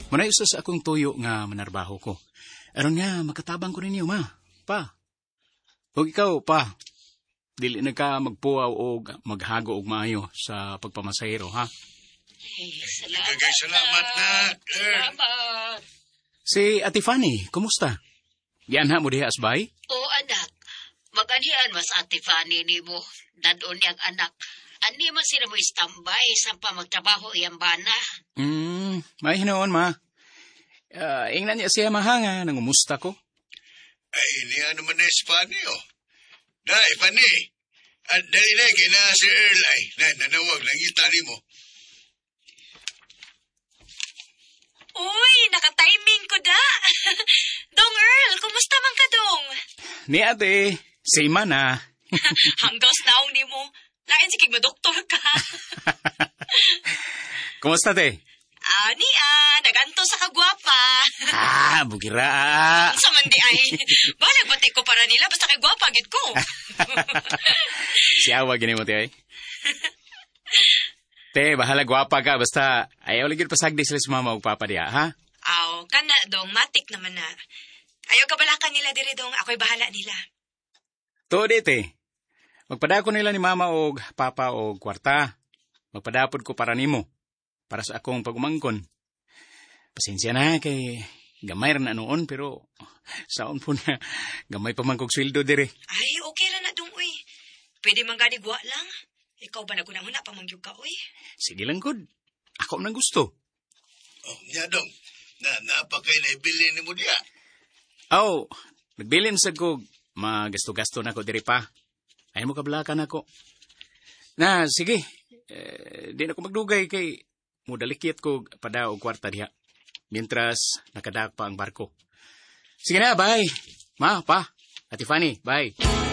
Manay sa akong tuyo nga manarbaho ko. Aron nga, makatabang ko ninyo, ma. Pa. Huwag ikaw, pa. Dili na ka magpuaw o maghago og maayo sa pagpamasahero, ha? Salamat na. Salamat. Si Ate Fanny, kumusta? Yan ha mo diha asbay? Oo, anak. Mag-anihan mas Ate Fanny ni mo. Dadon niyang anak. Ani man sila mo istambay sa pa magtrabaho iyang bana. May hinoon, ma. Ingnan niya siya mahanga, nangumusta ko. Ay, niya naman na si Fanny, oh. Dahil, Fanny. At dali na, kina si Earl ay nanawag lang itali mo. Uy, naka-timing ko da. Dong Earl, kumusta man ka, Dong? Ni ate, si Mana. Hanggang naong ni mo. Lain sikig madoktor ka. Kumusta, te? Naganto sa kagwapa. Bugira. Sa mandi ay, balag batay ko para nila, basta kay gwapa, gid ko. Siyawa gini mo, te, ay. Te, bahala gwapa ka, basta ayaw ligid pasagdi sila sa mama o papa diya, ha? Aw, kana, Dong, matik naman na. Ayaw kabalakan nila diri, Dong, ako'y bahala nila. To, di, te. Magpadako nila ni mama o papa o kwarta. Magpadapod ko para nimo. Para sa akong pagumangkon. Pasensya na kay gamay rin na noon, pero saon po na gamay pa man kong sweldo dire. Ay, okay lang na, Dong, uy. Pwede man gani guwa lang. Ikaw ba nagunang-una pamangyog ka, uy? Sige lang, good. Ako nang gusto. Oh, niya dong. Napakay na ibili ni mo diya. Nagbilin sa kog. Magasto-gasto na ko dire pa. Ayaw mo kablakan ako. Na, sige. Di na ko magdugay kay mudalikit ko pada o kwarta diha. Mientras nakadak pa ang barko. Sige na, bye. Ma, pa. Ate Fanny, bye.